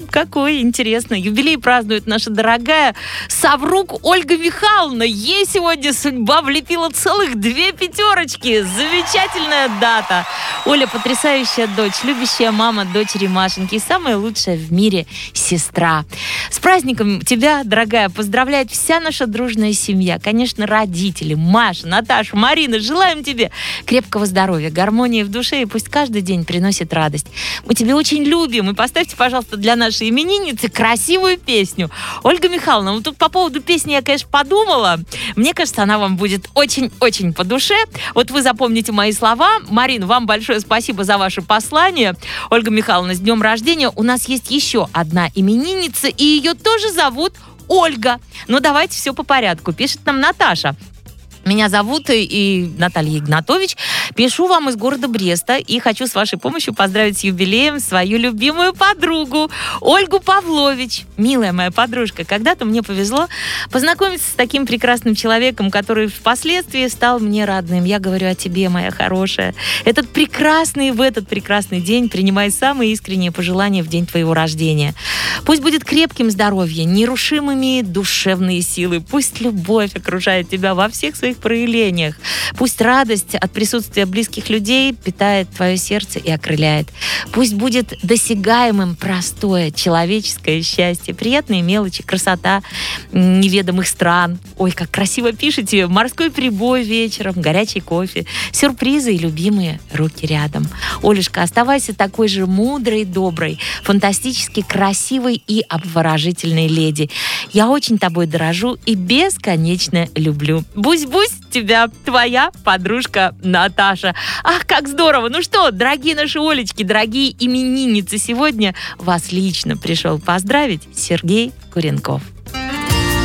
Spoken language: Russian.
Какой интересно. Юбилей празднует наша дорогая соврук Ольга Михайловна. Ей сегодня судьба влепила целых 2 пятерочки. Замечательная дата. Оля потрясающая дочь, любящая мама дочери Машеньки и самая лучшая в мире сестра. С праздником тебя, дорогая, поздравляет вся наша дружная семья. Конечно, родители, Маша, Наташа, Марина. Желаем тебе крепкого здоровья, гармонии в душе, и пусть каждый день приносит радость. Мы тебя очень любим. И поставьте, пожалуйста, для нашей именинницы красивую песню. Ольга Михайловна, вот тут по поводу песни я, конечно, подумала. Мне кажется, она вам будет очень-очень по душе. Вот вы запомните мои слова. Марина, вам большое спасибо за ваше послание. Ольга Михайловна, с днем рождения. У нас есть еще одна именинница, и ее тоже зовут Ольга. Ну, давайте все по порядку. Пишет нам Наташа. Меня зовут и Наталья Игнатович. Пишу вам из города Бреста и хочу с вашей помощью поздравить с юбилеем свою любимую подругу Ольгу Павлович. Милая моя подружка, когда-то мне повезло познакомиться с таким прекрасным человеком, который впоследствии стал мне родным. Я говорю о тебе, моя хорошая. В этот прекрасный день принимай самые искренние пожелания в день твоего рождения. Пусть будет крепким здоровье, нерушимыми душевные силы. Пусть любовь окружает тебя во всех своих проявлениях. Пусть радость от присутствия близких людей питает твое сердце и окрыляет. Пусть будет досягаемым простое человеческое счастье, приятные мелочи, красота неведомых стран. Ой, как красиво пишете. Морской прибой вечером, горячий кофе, сюрпризы и любимые руки рядом. Олюшка, оставайся такой же мудрой, доброй, фантастически красивой и обворожительной леди. Я очень тобой дорожу и бесконечно люблю. Бусь-бусь тебя, твоя подружка Наташа. Ах, как здорово! Ну что, дорогие наши Олечки, дорогие именинницы, сегодня вас лично пришел поздравить Сергей Куренков.